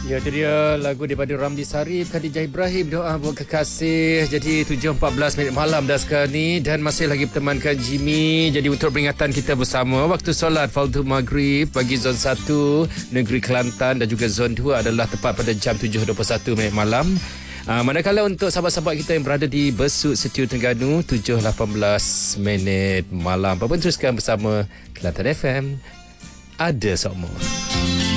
Ya, itu dia lagu daripada Ramli Sarip, Khadijah Ibrahim, Doa Buat Kekasih. Jadi 7.14 malam dah sekarang ni, dan masih lagi bertemankan Jimmy. Jadi untuk peringatan kita bersama, waktu solat Fardu Maghrib bagi zon 1 Negeri Kelantan dan juga zon 2 adalah tepat pada jam 7.21 malam. Manakala untuk sahabat-sahabat kita yang berada di Besut Setiu Terengganu 7.18 malam. Apa pun teruskan bersama Kelantan FM. Ada semua.